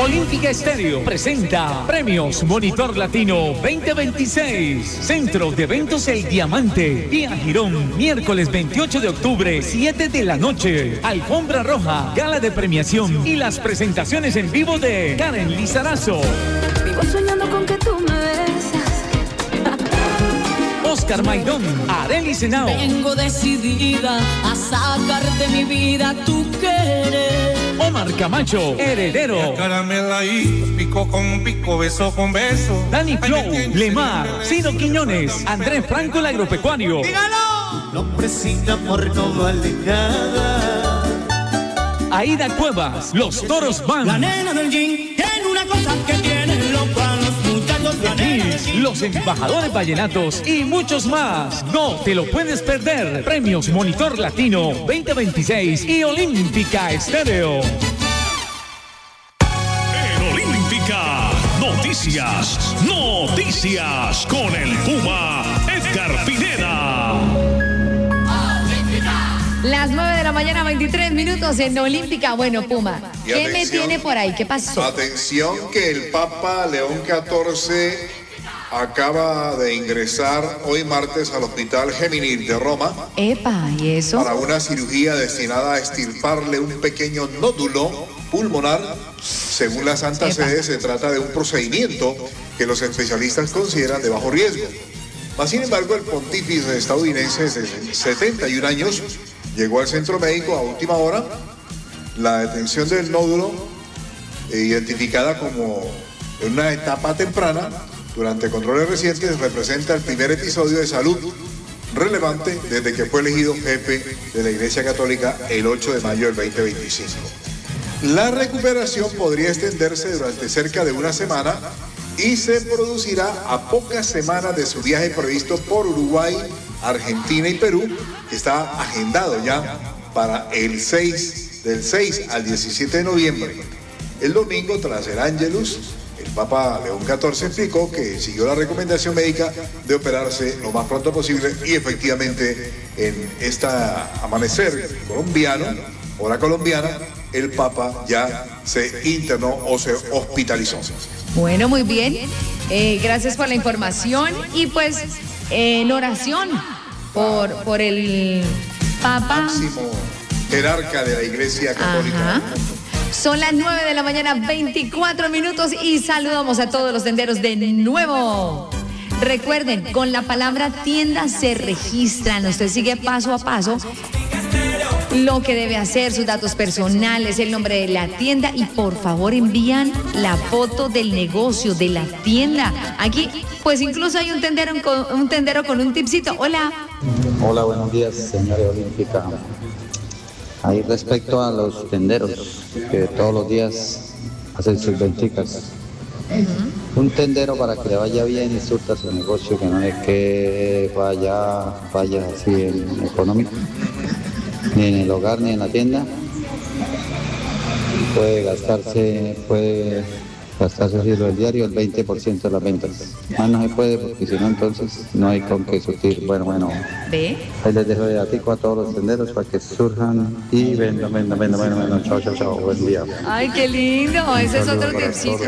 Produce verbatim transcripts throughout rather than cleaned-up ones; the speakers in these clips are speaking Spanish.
Olímpica Estéreo presenta Premios Monitor Latino veinte veintiséis. Centro de Eventos El Diamante. Vía Girón, miércoles veintiocho de octubre, siete de la noche. Alfombra roja, gala de premiación y las presentaciones en vivo de Karen Lizarazo. Vivo soñando con que tú me besas. Oscar Maidón, Arely Senao. Vengo decidida a sacar de mi vida tu querer. Omar Camacho, Heredero. Caramela ahí, pico con pico, beso con beso. Dani Flow, Lemar, Ciro Quiñones, Andrés Franco el Agropecuario. ¡Dígalo! No precisa amor, no vale nada. Aida Cuevas, Los Toros Van. La nena del jean tiene una cosa que tiene loco a los muchachos. La nena del jean. Los Embajadores Vallenatos y muchos más. No te lo puedes perder. Premios Monitor Latino veinte veintiséis y Olímpica Estéreo. En Olímpica, noticias, noticias con el Puma Edgar Pineda. Las nueve de la mañana, veintitrés minutos en Olímpica. Bueno, Puma, Y ¿qué me atención, tiene por ahí? ¿Qué pasó? Atención que el Papa León catorce acaba de ingresar hoy martes al Hospital Geminil de Roma Epa, ¿y eso? para una cirugía destinada a extirparle un pequeño nódulo pulmonar. Según la Santa Epa. Sede, se trata de un procedimiento que los especialistas consideran de bajo riesgo. Mas, sin embargo, el pontífice estadounidense de setenta y un años llegó al centro médico a última hora. La detención del nódulo, eh, identificada como en una etapa temprana, durante controles recientes, representa el primer episodio de salud relevante desde que fue elegido jefe de la Iglesia Católica el ocho de mayo del veinte veinticinco. La recuperación podría extenderse durante cerca de una semana y se producirá a pocas semanas de su viaje previsto por Uruguay, Argentina y Perú, que está agendado ya para el seis, del seis al diecisiete de noviembre. El domingo, tras el Ángelus, el Papa León catorce explicó que siguió la recomendación médica de operarse lo más pronto posible y efectivamente en esta amanecer colombiano, hora colombiana, el Papa ya se internó o se hospitalizó. Bueno, muy bien. Eh, gracias por la información y pues en oración por, por el Papa. Máximo jerarca de la Iglesia Católica. Ajá. Son las nueve de la mañana, veinticuatro minutos y saludamos a todos los tenderos de nuevo. Recuerden, con la palabra tienda se registran. Usted sigue paso a paso lo que debe hacer, sus datos personales, el nombre de la tienda y por favor envían la foto del negocio, de la tienda. Aquí, pues incluso hay un tendero con un, tendero con un tipcito. Hola. Hola, buenos días, señores Olímpica. Ahí respecto a los tenderos que todos los días hacen sus venticas. Uh-huh. Un tendero para que le vaya bien y surta su negocio, que no es que vaya, vaya así en económico, ni en el hogar ni en la tienda. Puede gastarse, puede gastarse así lo del diario el veinte por ciento de las ventas. Más no se puede porque si no entonces no hay con qué surtir. Bueno, bueno. ¿Ve? Ahí les dejo de atico a todos los tenderos para que surjan y vendan, vendan, vendan, vendan, vendan. Chao, chao, chao. Buen día. Ay, qué lindo. Ese es otro tipcito.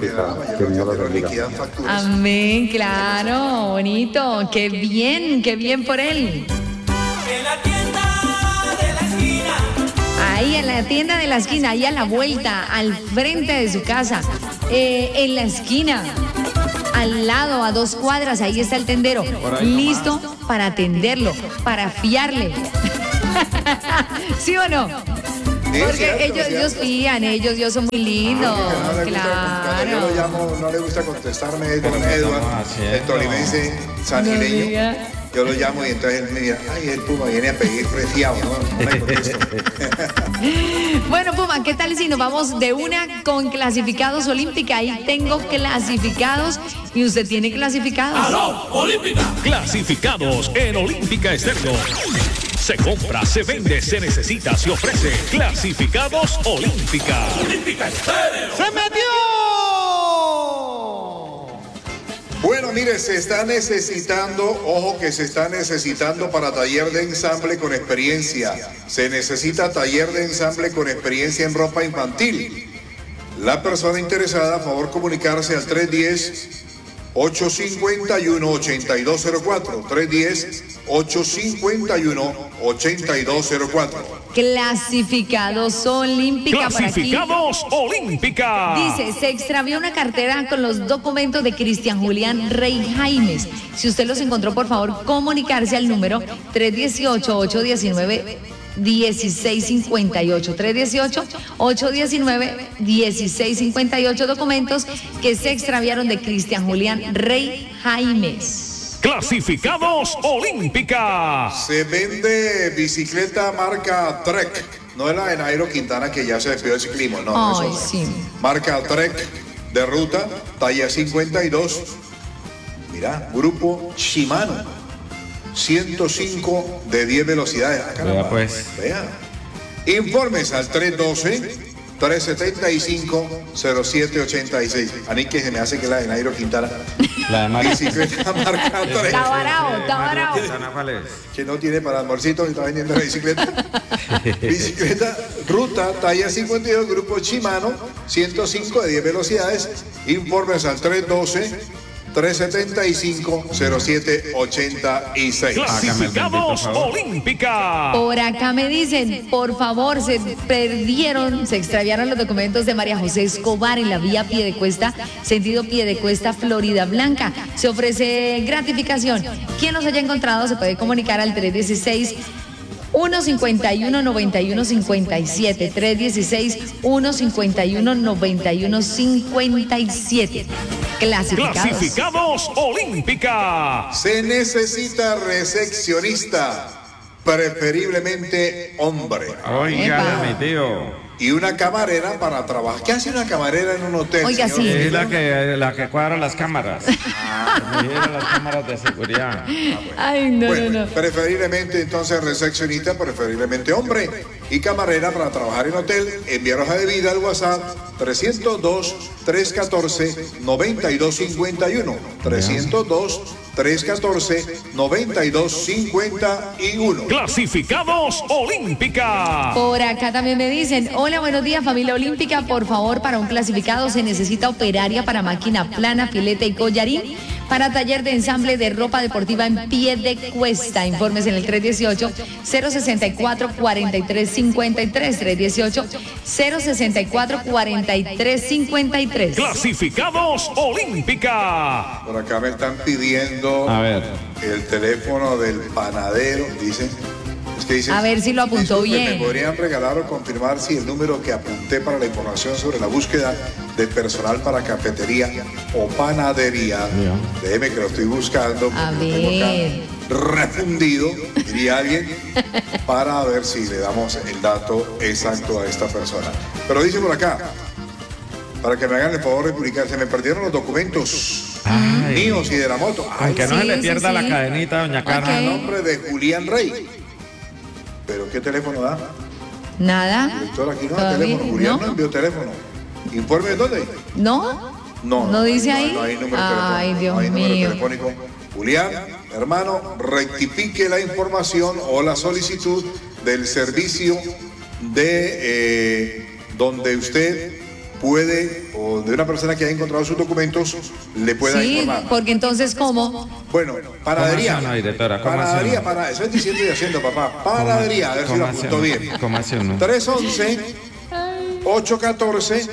Amén, claro, bonito. Qué bien, qué bien por él. En la tienda de la esquina. Ahí en la tienda de la esquina, ahí a la vuelta, al frente de su casa, eh, en la esquina, al lado, a dos cuadras, ahí está el tendero, listo para atenderlo, para fiarle. ¿Sí o no? Sí, Porque cierto, ellos, cierto. ellos fían, ellos, ellos son muy lindos, Ah, no le gusta contestar. Yo lo claro. llamo, no le gusta contestarme, es don Edward, el tolimense sangileño. diga. Yo lo llamo y entonces él me dice, ay, el Puma viene a pedir preciado, ¿no? No le contesto. Bueno, Puma, ¿qué tal si nos vamos de una con clasificados Olímpica? Ahí tengo clasificados y usted tiene clasificados. ¡Aló, Olímpica! Clasificados en Olímpica Estéreo. Se compra, se vende, se necesita, se ofrece. Clasificados Olímpica. Olímpica Estéreo. ¡Se metió! Bueno, mire, se está necesitando, ojo que se está necesitando para taller de ensamble con experiencia. Se necesita taller de ensamble con experiencia en ropa infantil. La persona interesada, a favor comunicarse al tres uno cero, ocho cinco uno, ocho dos cero cuatro. tres uno cero, ocho cinco uno, ocho dos cero cuatro. Clasificados Olímpica. Clasificados Olímpica. Dice, se extravió una cartera con los documentos de Cristian Julián Rey Jaimes. Si usted los encontró, por favor, comunicarse al número tres uno ocho, ocho uno nueve, uno seis cinco ocho. tres uno ocho, ocho uno nueve, uno seis cinco ocho. Documentos que se extraviaron de Cristian Julián Rey Jaimes. Clasificados Olímpica. Se vende bicicleta marca Trek. No es la de Nairo Quintana, que ya se despidió del ciclismo. No, Ay, no es sí. Marca Trek de ruta, talla cincuenta y dos. Mira, grupo Shimano. ciento cinco de diez velocidades. Ah, caramba. Vea pues. Vea. Informes al tres uno dos, tres siete cinco, cero siete ocho seis. A mí que se me hace que la de Nairo Quintana. La de Mario. Bicicleta marca Trek. Está varado, está varado. ¿Cuál es? Que no tiene para almuercito y está vendiendo la bicicleta. Bicicleta, ruta, talla cincuenta y dos, grupo Shimano, ciento cinco de diez velocidades. Informes al tres uno dos, tres siete cinco, cero siete ocho seis. Clasificados Olímpica. Por acá me dicen, por favor, se perdieron, se extraviaron los documentos de María José Escobar en la vía Piedecuesta, sentido Piedecuesta, Florida Blanca. Se ofrece gratificación. Quien los haya encontrado se puede comunicar al tres uno seis, uno cinco uno, nueve uno cinco siete. tres uno seis, uno cinco uno, nueve uno cinco siete. Clasificados. Clasificados Olímpica. Se necesita recepcionista, preferiblemente hombre. Oiga, mi tío. Y una camarera para trabajar. ¿Qué hace una camarera en un hotel? Oiga, señor? sí. Es la que, la que cuadra las cámaras. Vigila las cámaras de seguridad. Ay, no, Bueno, no, no. preferiblemente entonces recepcionista, preferiblemente hombre. Y camarera para trabajar en hotel. Enviar hoja de vida al WhatsApp trescientos dos, trescientos catorce, noventa y dos cincuenta y uno. trescientos dos, trescientos catorce, noventa y dos cincuenta y uno. Clasificados Olímpica. Por acá también me dicen, hola, buenos días, familia olímpica, por favor, para un clasificado se necesita operaria para máquina plana, filete y collarín, para taller de ensamble de ropa deportiva en Piedecuesta. Informes en el tres uno ocho, cero seis cuatro, cuatro tres cinco tres, tres uno ocho, cero seis cuatro, cuatro tres cinco tres. Clasificados Olímpica. Por acá me están pidiendo A ver. el teléfono del panadero, dicen. Es que dicen, A ver si lo apuntó disculpe, bien. ¿me podrían regalar o confirmar si el número que apunté para la información sobre la búsqueda de personal para cafetería o panadería? Bien. Déjeme que lo estoy buscando. A porque lo tengo acá ver. refundido, diría alguien, para ver si le damos el dato exacto a esta persona. Pero dice por acá, para que me hagan el favor de publicar, se me perdieron los documentos Ay. míos y de la moto. Ay, Aunque no Sí, se le sí, pierda sí. la cadenita, doña Carla, Ok. ¿no? nombre de Julián Rey. ¿Pero qué teléfono da? Nada. Director, aquí no da Todavía, teléfono. Julián no ¿no? envió teléfono. ¿Informe de dónde? ¿No? No. ¿No dice no, ahí? No hay número Ay, telefónico. Dios no hay número mío. telefónico. Julián, hermano, rectifique la información o la solicitud del servicio de eh, donde usted puede, o de una persona que haya encontrado sus documentos, le pueda Sí, informar. porque entonces, ¿cómo? Bueno, panadería. ¿Cómo hace uno, directora? ¿Cómo hace Panadería, uno? para, eso es diciendo y haciendo, papá. Panadería, a ver si ¿Cómo lo hace apuntó uno? bien. ¿Cómo hace uno? tres once, ocho catorce.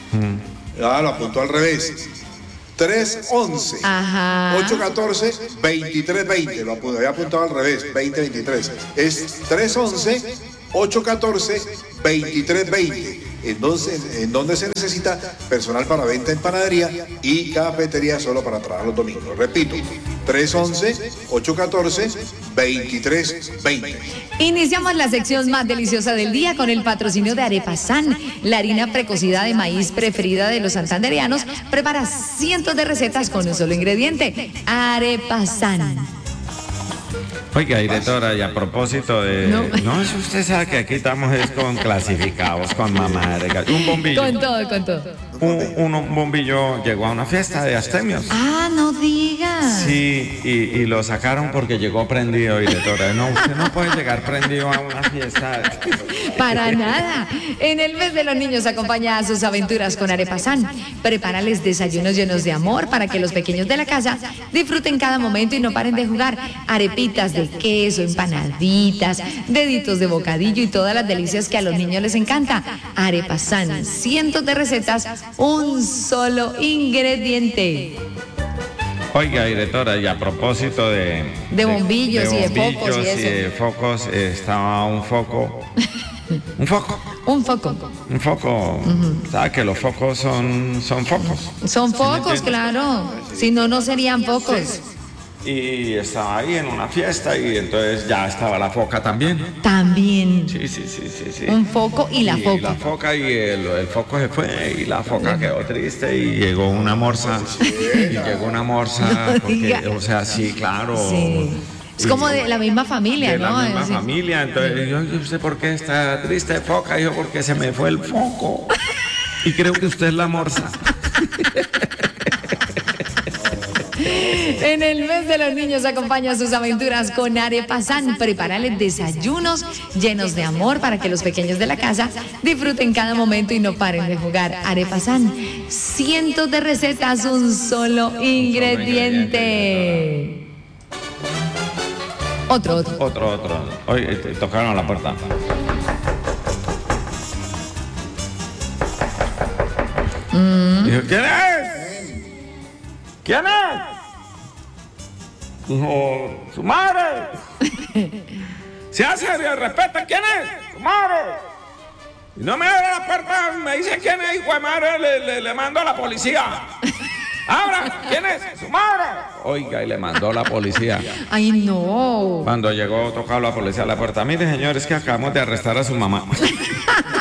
Ah, lo apuntó al revés. tres once, Ajá. ocho catorce, veintitrés veinte. Lo apuntó, había apuntado al revés, veinte veintitrés. Es tres once, ocho catorce, veintitrés veinte. Entonces, en donde se necesita personal para venta en panadería y cafetería solo para trabajar los domingos. Repito, tres once, ocho catorce, veintitrés veinte. Iniciamos la sección más deliciosa del día con el patrocinio de Arepasan, la harina precocida de maíz preferida de los santandereanos. Prepara cientos de recetas con un solo ingrediente, Arepasan. Oiga, directora, y a propósito de... No. No, eso usted sabe que aquí estamos es con clasificados, con mamá de gallo. Un bombillo. Con todo, con todo. un, un, un bombillo llegó a una fiesta de astemios. Ah, no digas. Sí, y, y lo sacaron porque llegó prendido, directora. No, usted no puede llegar prendido a una fiesta. Para nada. En el mes de los niños acompaña a sus aventuras con Arepasan. Prepárales desayunos llenos de amor para que los pequeños de la casa disfruten cada momento y no paren de jugar. Arepitas de queso, empanaditas, deditos de bocadillo y todas las delicias que a los niños les encanta. Arepasan, cientos de recetas, un solo ingrediente. Oiga, directora, y a propósito de... De bombillos de, y de bombillos focos y y eso. de focos, estaba un foco... Un foco. Un foco. Un foco. Uh-huh. ¿Sabes que los focos son, son focos? Son focos, claro. Si no, no serían focos. Sí. Y estaba ahí en una fiesta y entonces ya estaba la foca también. También. Sí, sí, sí, sí, sí. Un foco y la y foca. La foca y el, el foco se fue y la foca quedó triste y llegó una morsa. Y llegó una morsa. Porque, o sea, sí, claro. Sí. Es como de la misma familia, de ¿no? De la misma sí. familia. Entonces, yo, yo sé por qué está triste foca, yo porque se me fue el foco. Y creo que usted es la morsa. En el mes de los niños acompaña sus aventuras con Arepasan. Prepárales desayunos llenos de amor para que los pequeños de la casa disfruten cada momento y no paren de jugar. Arepasan, cientos de recetas, un solo ingrediente. Otro, otro. Otro, otro. Hoy tocaron a la puerta. Mm. Dijo, ¿quién es? ¿Quién es? Dijo, su madre. Se hace, respeta, ¿quién es? Su madre. Y no me abre la puerta, me dice quién es, hijo de madre, le, le, le mando a la policía. ¡Abra! ¿Quién es? ¡Su madre! Oiga, y le mandó la policía. ¡Ay, no! Cuando llegó, tocó la policía a la puerta. Mire, señores, que acabamos de arrestar a su mamá.